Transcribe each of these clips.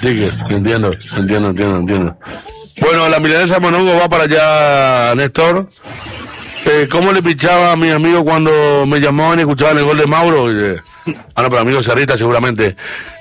ticket. Entiendo. Bueno, la milanesa Monongo va para allá, Néstor. ¿Cómo le pichaba a mi amigo cuando me llamaban y escuchaban el gol de Mauro? No, pero amigo Sarrita seguramente.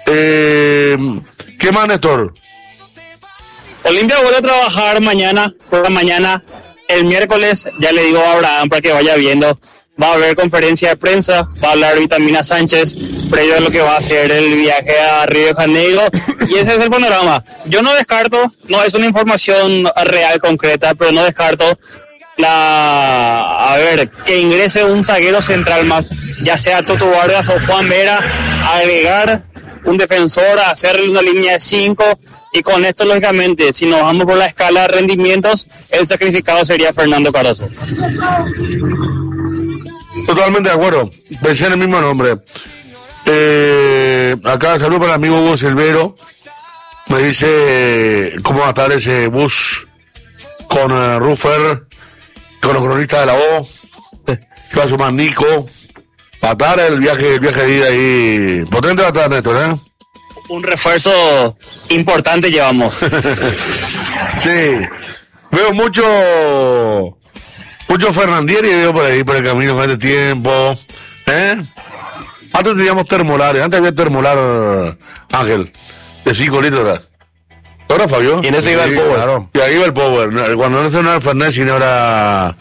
¿Qué más, Néstor? Olimpia vuelve a trabajar mañana, por la mañana. El miércoles, ya le digo a Abraham para que vaya viendo, va a haber conferencia de prensa, va a hablar Vitamina Sánchez, previo a lo que va a ser el viaje a Río de Janeiro, y ese es el panorama. Yo no descarto, no es una información real, concreta, pero no descarto que ingrese un zaguero central más, ya sea Toto Vargas o Juan Vera, agregar un defensor, hacerle una línea de 5, y con esto, lógicamente, si nos vamos por la escala de rendimientos, el sacrificado sería Fernando Cardoso. Totalmente de acuerdo, pensé en el mismo nombre. Acá saludo para el amigo Hugo Silvero, me dice cómo va a estar ese bus con Ruffer, con los cronistas de la voz, que va a sumar Nico, va a estar el viaje de ida ahí, potente va a estar, Néstor, ¿eh? Un refuerzo importante llevamos. Sí, veo mucho Fernandieri, veo por ahí, por el camino con este tiempo, Antes teníamos termolares, antes había termolar, Ángel, de 5 litros, ahora Fabio. Y en ese iba el Power. Claro. Y ahí iba el Power, cuando no era el Fernet, sino era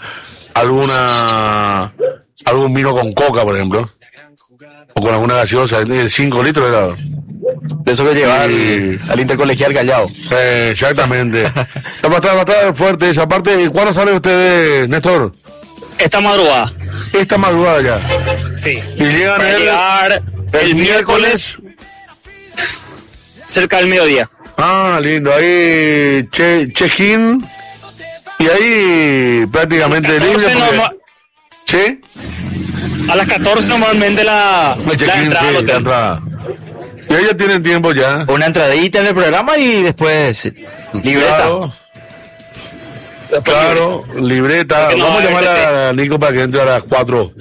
algún vino con coca, por ejemplo, o con alguna gaseosa, de 5 litros era... De eso que lleva al Intercolegial Callao. Exactamente. Va a estar fuerte esa parte. ¿Cuándo sale usted, Néstor? Esta madrugada ya. Sí. Y llegan el miércoles cerca del mediodía. Ah, lindo. Ahí check-in. Y ahí prácticamente libre. ¿Sí? A las 14 normalmente la entrada. Y ahí ya tienen tiempo ya. Una entradita en el programa y después libreta. Claro, libreta. Vamos a llamar a Nico para que entre a las 4.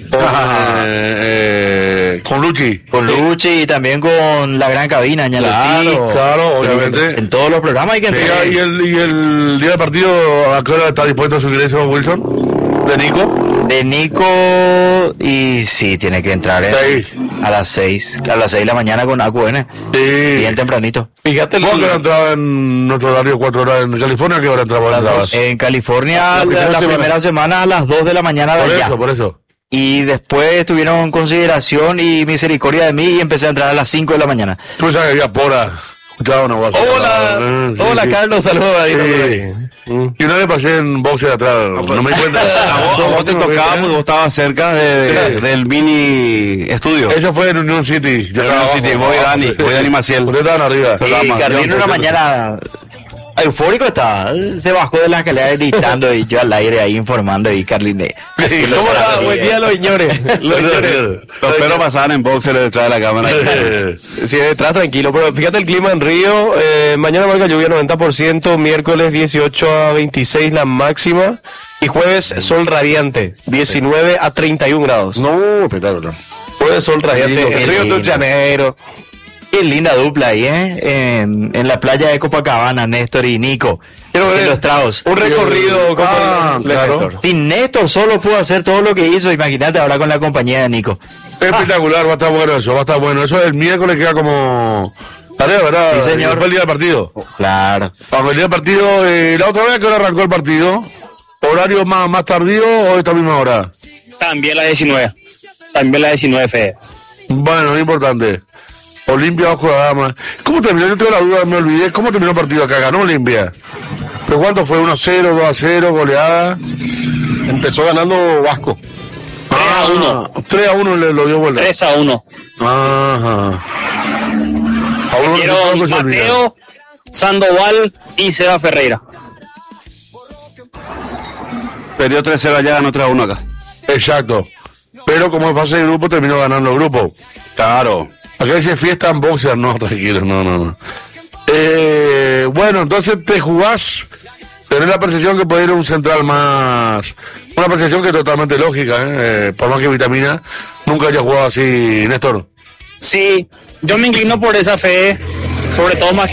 Con Luchi. Con Luchi y también con la gran cabina, Claro, obviamente. En todos los programas hay que entrar. ¿Y el día del partido, a qué hora está dispuesto a su ingreso, Wilson? ¿De Nico? Y sí, tiene que entrar a las 6 de la mañana con AQN. Sí. Bien tempranito. Fíjate, ¿cómo que entraba en nuestro horario 4 horas? ¿En California qué hora entraba? En California la primera semana a las 2 de la mañana. Por eso. Y después tuvieron consideración y misericordia de mí y empecé a entrar a las 5 de la mañana. Tú sabes que había pora. Escuchaba una voz. Hola, Carlos, saludos ahí. Y una vez pasé en boxer atrás, no me di cuenta. A vos te tocábamos, vos estabas cerca del mini estudio. Eso fue en Union City. Union City, voy Dani Maciel. Ustedes estaban arriba. Y Carlino una mañana eufórico estaba, se bajó de la escalera gritando y yo al aire ahí informando y Carline. ¿Cómo está? Buen día los señores. Los perros pasaban en boxer detrás de la cámara. Sí, detrás tranquilo, pero fíjate el clima en Río, mañana marca lluvia 90%, miércoles 18 a 26 la máxima y jueves sol radiante, 19 a 31 grados. No, espectacular. Jueves sol radiante en Río de Janeiro. Qué linda dupla ahí, en la playa de Copacabana, Néstor y Nico. Los tragos. Un recorrido claro. Sin Néstor solo pudo hacer todo lo que hizo, imagínate ahora con la compañía de Nico. Espectacular, va a estar bueno eso, Eso el miércoles queda como tarea, ¿verdad? Sí, señor. Después el día del partido. Claro. Para el día del partido, la otra vez que ahora arrancó el partido, horario más tardío o esta misma hora. También la 19, Fede. Bueno, es importante. Olimpia bajo la dama. ¿Cómo terminó? Yo tengo la duda, me olvidé. ¿Cómo terminó el partido acá? ¿Ganó Olimpia? ¿Pero cuánto fue? ¿1-0, 2-0, goleada? Empezó ganando Vasco. 3-1 lo dio vuelta. 3-1. Ajá. Metieron Mateo, Sandoval y Seba Ferreira. Perdió 3-0 allá, ganó 3-1 acá. Exacto. Pero como en fase de grupo terminó ganando el grupo. Claro. Acá dice fiesta en boxer, no, tranquilo, no. Bueno, entonces te jugás, tenés la percepción que puede ir un central más, una percepción que es totalmente lógica, por más que Vitamina nunca haya jugado así, Néstor. Sí, yo me inclino por esa fe, sobre todo más que